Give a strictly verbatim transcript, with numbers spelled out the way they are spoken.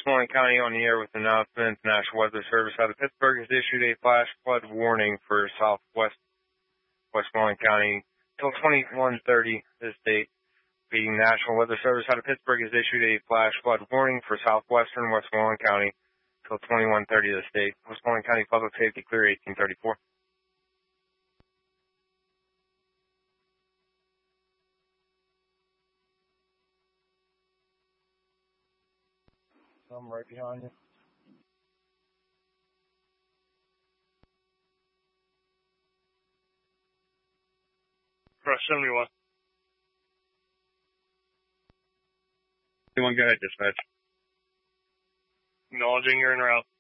Westmoreland County on the air with announcements. National Weather Service out of Pittsburgh has issued a flash flood warning for southwest Westmoreland County till twenty-one thirty this date. The National Weather Service out of Pittsburgh has issued a flash flood warning for southwestern Westmoreland County till twenty-one thirty this date. Westmoreland County Public Safety Clear eighteen thirty-four. I'm right behind you. Press seventy-one. seventy-one, go ahead, dispatch. Acknowledging you're en route.